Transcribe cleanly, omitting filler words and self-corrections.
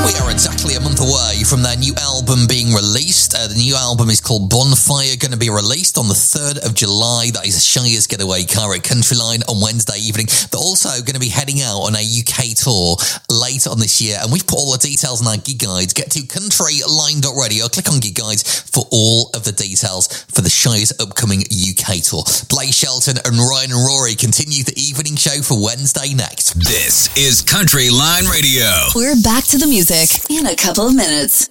We are exactly a month away from their new album being released. The new album is called Bonfire, going to be released on the 3rd of July. That is Shire's Getaway Car at Countryline on Wednesday evening. They're also going to be heading out on a UK tour later on this year, and we've put all the details in our gig guides. Get to countryline.radio, click on gig guides for all of the details for the Shire's upcoming UK tour. Blaze Shelton and Ryan and Rory continue the evening show for Wednesday next. This is Countryline Radio. We're back to the music in a couple of minutes.